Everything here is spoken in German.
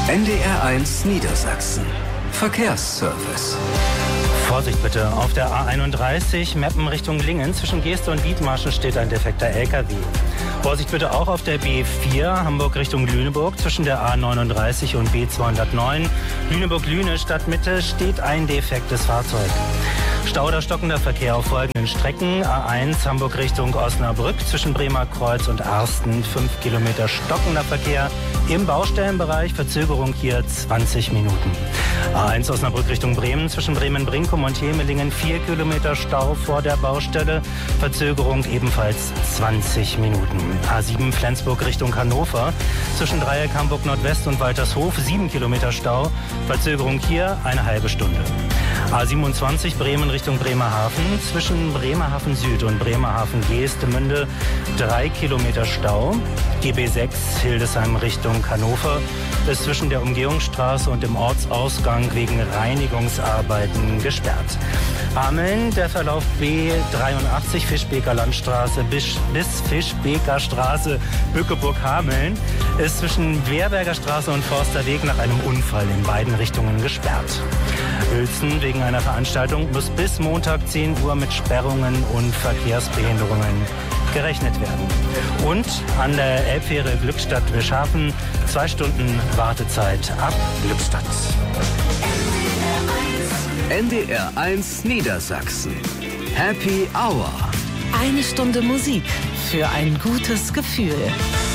NDR1 Niedersachsen. Verkehrsservice. Vorsicht bitte, auf der A31 Meppen Richtung Lingen zwischen Geeste und Dithmarschen steht ein defekter LKW. Vorsicht bitte auch auf der B4 Hamburg Richtung Lüneburg zwischen der A39 und B209 Lüneburg-Lüne Stadtmitte steht ein defektes Fahrzeug. Stau oder stockender Verkehr auf folgenden Strecken. A1 Hamburg Richtung Osnabrück zwischen Bremer Kreuz und Arsten 5 Kilometer stockender Verkehr im Baustellenbereich, Verzögerung hier 20 Minuten. A1 Osnabrück Richtung Bremen zwischen Bremen-Brinkum und Hemelingen 4 Kilometer Stau vor der Baustelle, Verzögerung ebenfalls 20 Minuten. A7 Flensburg Richtung Hannover zwischen Dreieck Hamburg Nordwest und Waltershof 7 Kilometer Stau, Verzögerung hier eine halbe Stunde. A27 Bremen Richtung Bremerhaven zwischen Bremerhaven Süd und Bremerhaven Geestemünde 3 Kilometer Stau. Die B6 Hildesheim Richtung Hannover ist zwischen der Umgehungsstraße und dem Ortsausgang wegen Reinigungsarbeiten gesperrt. Hameln, der Verlauf B83 Fischbeker Landstraße bis Fischbeker Straße Bückeburg-Hameln ist zwischen Wehrberger Straße und Forsterweg nach einem Unfall in beiden Richtungen gesperrt. Uelzen wegen einer Veranstaltung muss bis Montag 10 Uhr mit Sperrungen und Verkehrsbehinderungen gerechnet werden. Und an der Elbfähre Glückstadt-Wischhafen 2 Stunden Wartezeit ab Glückstadt. NDR1 Niedersachsen. Happy Hour. 1 Stunde Musik für ein gutes Gefühl.